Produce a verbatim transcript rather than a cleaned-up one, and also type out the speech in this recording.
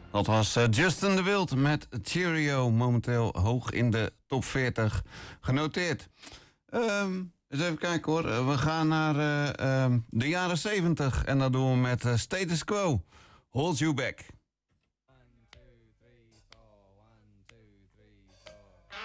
Dat was uh, Justin de Wild met Cheerio, momenteel hoog in de top veertig genoteerd. Um, eens even kijken hoor, we gaan naar uh, um, de jaren zeventig en dat doen we met uh, Status Quo, Hold You Back.